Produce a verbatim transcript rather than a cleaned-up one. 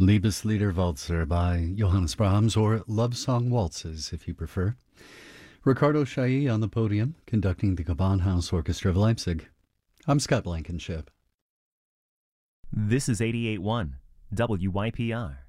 Liebeslieder Walzer by Johannes Brahms, or Love Song Waltzes, if you prefer. Ricardo Chailly on the podium, conducting the Gewandhaus Orchestra of Leipzig. I'm Scott Blankenship. This is eighty-eight point one W Y P R.